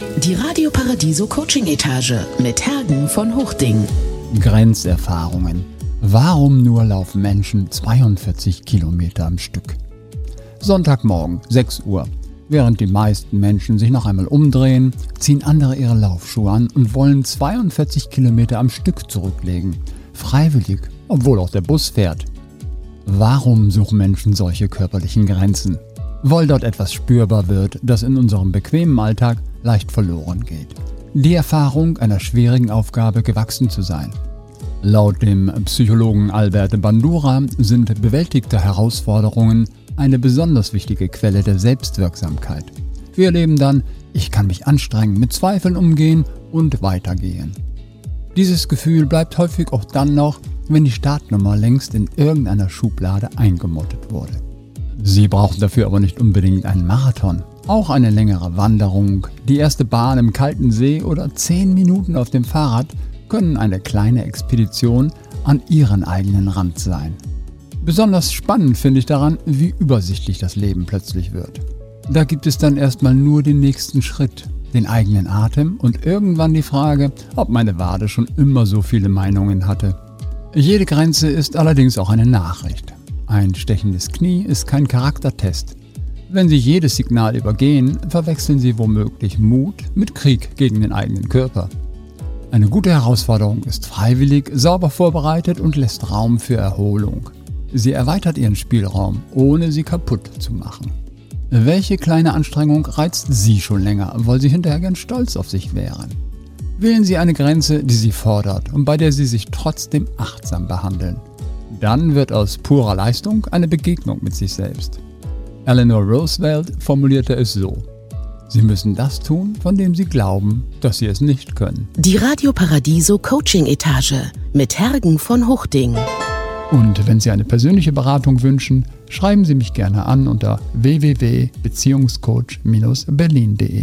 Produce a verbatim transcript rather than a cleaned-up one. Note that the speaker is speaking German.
Die Radio Paradiso Coaching Etage mit Hergen von Hochding. Grenzerfahrungen. Warum nur laufen Menschen zweiundvierzig Kilometer am Stück? Sonntagmorgen, sechs Uhr. Während die meisten Menschen sich noch einmal umdrehen, ziehen andere ihre Laufschuhe an und wollen zweiundvierzig Kilometer am Stück zurücklegen. Freiwillig, obwohl auch der Bus fährt. Warum suchen Menschen solche körperlichen Grenzen? Weil dort etwas spürbar wird, das in unserem bequemen Alltag leicht verloren geht. Die Erfahrung, einer schwierigen Aufgabe gewachsen zu sein. Laut dem Psychologen Albert Bandura sind bewältigte Herausforderungen eine besonders wichtige Quelle der Selbstwirksamkeit. Wir erleben dann, ich kann mich anstrengen, mit Zweifeln umgehen und weitergehen. Dieses Gefühl bleibt häufig auch dann noch, wenn die Startnummer längst in irgendeiner Schublade eingemottet wurde. Sie brauchen dafür aber nicht unbedingt einen Marathon. Auch eine längere Wanderung, die erste Bahn im kalten See oder zehn Minuten auf dem Fahrrad können eine kleine Expedition an ihren eigenen Rand sein. Besonders spannend finde ich daran, wie übersichtlich das Leben plötzlich wird. Da gibt es dann erstmal nur den nächsten Schritt, den eigenen Atem und irgendwann die Frage, ob meine Wade schon immer so viele Meinungen hatte. Jede Grenze ist allerdings auch eine Nachricht. Ein stechendes Knie ist kein Charaktertest. Wenn Sie jedes Signal übergehen, verwechseln Sie womöglich Mut mit Krieg gegen den eigenen Körper. Eine gute Herausforderung ist freiwillig, sauber vorbereitet und lässt Raum für Erholung. Sie erweitert Ihren Spielraum, ohne Sie kaputt zu machen. Welche kleine Anstrengung reizt Sie schon länger, weil Sie hinterher gern stolz auf sich wären? Wählen Sie eine Grenze, die Sie fordert und bei der Sie sich trotzdem achtsam behandeln. Dann wird aus purer Leistung eine Begegnung mit sich selbst. Eleanor Roosevelt formulierte es so: Sie müssen das tun, von dem Sie glauben, dass Sie es nicht können. Die Radio Paradiso Coaching Etage mit Hergen von Hochding. Und wenn Sie eine persönliche Beratung wünschen, schreiben Sie mich gerne an unter w w w punkt beziehungscoach Bindestrich berlin punkt de.